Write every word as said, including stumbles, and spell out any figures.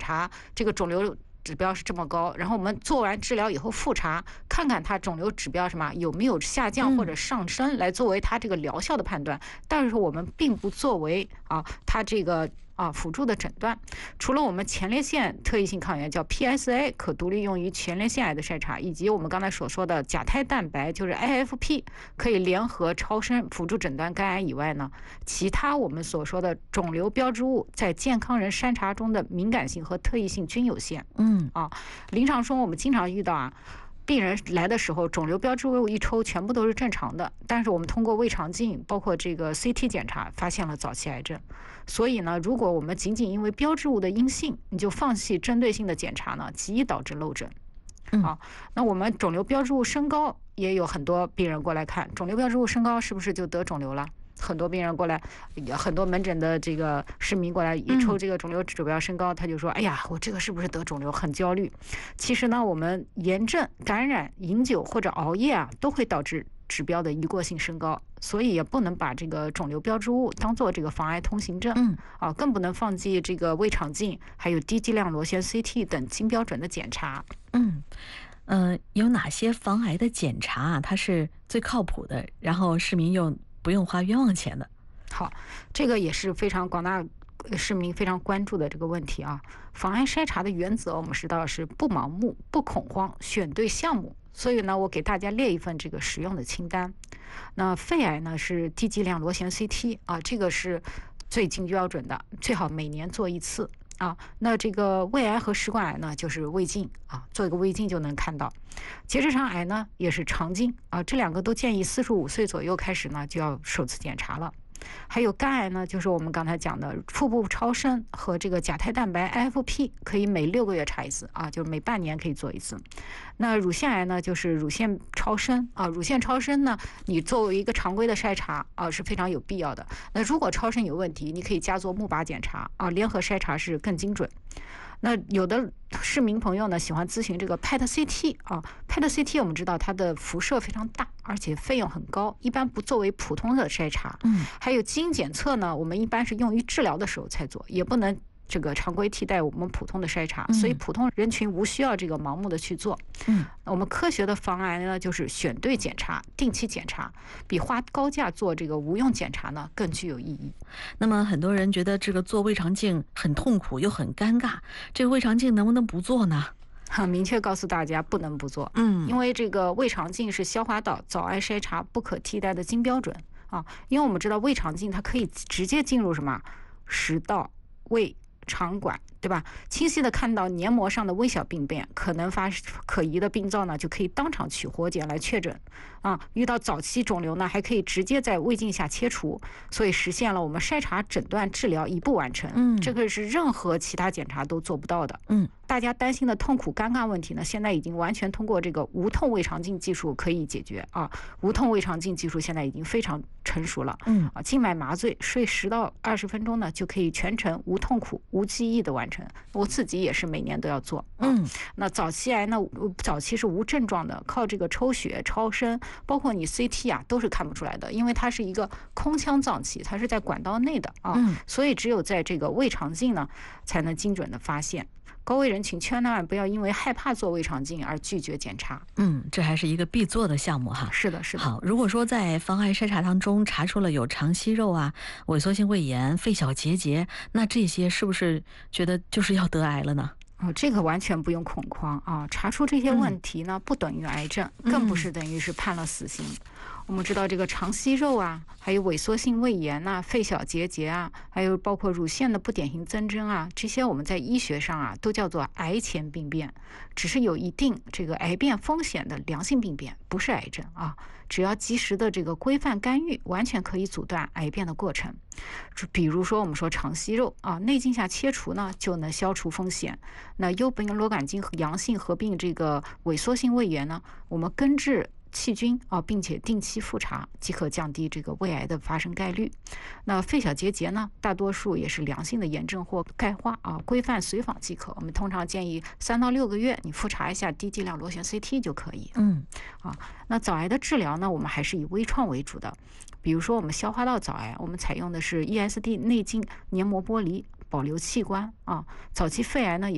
查这个肿瘤指标是这么高，然后我们做完治疗以后复查，看看它肿瘤指标什么有没有下降或者上升，来作为它这个疗效的判断。但是我们并不作为啊它这个啊辅助的诊断。除了我们前列腺特异性抗原叫 P S A 可独立用于前列腺癌的筛查，以及我们刚才所说的甲胎蛋白就是 I F P 可以联合超声辅助诊断肝癌以外呢，其他我们所说的肿瘤标志物在健康人筛查中的敏感性和特异性均有限。 嗯啊，临床中我们经常遇到啊，病人来的时候，肿瘤标志物一抽全部都是正常的，但是我们通过胃肠镜，包括这个 C T 检查，发现了早期癌症。所以呢，如果我们仅仅因为标志物的阴性，你就放弃针对性的检查呢，极易导致漏诊。啊，那我们肿瘤标志物升高，也有很多病人过来看，肿瘤标志物升高是不是就得肿瘤了？很多病人过来，很多门诊的这个市民过来一抽这个肿瘤指标升高，他就说：“哎呀，我这个是不是得肿瘤？很焦虑。”其实呢，我们炎症、感染、饮酒或者熬夜啊，都会导致指标的一过性升高，所以也不能把这个肿瘤标志物当做这个妨碍通行证。 嗯啊，更不能放弃这个胃肠镜，还有低剂量螺旋 C T 等经标准的检查。 嗯。呃，有哪些防癌的检查啊？它是最靠谱的，然后市民又不用花冤枉钱的。 好，这个也是非常广大市民非常关注的这个问题啊。防癌筛查的原则我们知道是不盲目、不恐慌，选对项目。所以呢，我给大家列一份这个实用的清单。那肺癌呢是低剂量螺旋 C T 啊，这个是最经标准的，最好每年做一次。啊，那这个胃癌和食管癌呢，就是胃镜啊，做一个胃镜就能看到。结直肠癌呢，也是肠镜啊，这两个都建议四十五岁左右开始呢就要首次检查了。还有肝癌呢，就是我们刚才讲的腹部超声和这个甲胎蛋白 I F P 可以每六个月查一次啊，就是每半年可以做一次。那乳腺癌呢，就是乳腺超声啊，乳腺超声呢，你作为一个常规的筛查啊是非常有必要的。那如果超声有问题，你可以加做钼靶检查啊，联合筛查是更精准。那有的市民朋友呢喜欢咨询这个 P E T C T 啊 ，P E T C T 我们知道它的辐射非常大，而且费用很高，一般不作为普通的筛查。 嗯， 还有基因检测呢，我们一般是用于治疗的时候才做，也不能这个常规替代我们普通的筛查，所以普通人群无需要这个盲目的去做。 嗯， 我们科学的防癌呢，就是选对检查，定期检查，比花高价做这个无用检查呢更具有意义。 那么很多人觉得这个做胃肠镜很痛苦又很尴尬，这个胃肠镜能不能不做呢？ 很明确告诉大家不能不做， 嗯， 因为这个胃肠镜是消化道早癌筛查不可替代的金标准啊。因为我们知道胃肠镜它可以直接进入什么食道、胃、肠管，对吧？清晰的看到黏膜上的微小病变，可能发可疑的病灶呢，就可以当场取活检来确诊啊。遇到早期肿瘤呢，还可以直接在胃镜下切除，所以实现了我们筛查、诊断、治疗一步完成。 嗯， 这个是任何其他检查都做不到的。 嗯。 大家担心的痛苦尴尬问题呢，现在已经完全通过这个无痛胃肠镜技术可以解决啊！无痛胃肠镜技术现在已经非常成熟了， 嗯啊，静脉麻醉睡十到二十分钟呢，就可以全程无痛苦、无记忆的完成。我自己也是每年都要做。啊、 嗯， 那早期癌呢，早期是无症状的，靠这个抽血、超声，包括你 C T 啊，都是看不出来的，因为它是一个空腔脏器，它是在管道内的啊， 嗯、 所以只有在这个胃肠镜呢，才能精准的发现。高危人群千万不要因为害怕做胃肠镜而拒绝检查。 嗯，这还是一个必做的项目哈。 是的，是的。 好，如果说在防癌筛查当中查出了有肠息肉啊、萎缩性胃炎、肺小结节，那这些是不是觉得就是要得癌了呢？ 哦，这个完全不用恐慌啊！查出这些问题呢，不等于癌症，更不是等于是判了死刑。我们知道这个肠息肉啊，还有萎缩性胃炎呐、肺小结节啊，还有包括乳腺的不典型增生啊，这些我们在医学上啊都叫做癌前病变，只是有一定这个癌变风险的良性病变，不是癌症啊。只要及时的这个规范干预，完全可以阻断癌变的过程。比如说我们说肠息肉啊，内镜下切除呢就能消除风险。那幽苯螺杆菌阳性合并这个萎缩性胃炎呢，我们根治细菌啊，并且定期复查，即可降低这个胃癌的发生概率。那肺小结节呢，大多数也是良性的炎症或钙化啊，规范随访即可。我们通常建议三到六个月你复查一下低剂量螺旋 C T 就可以。 嗯， 啊，那早癌的治疗呢，我们还是以微创为主的。比如说我们消化道早癌，我们采用的是 E S D 内镜黏膜剥离，保留器官啊。早期肺癌呢，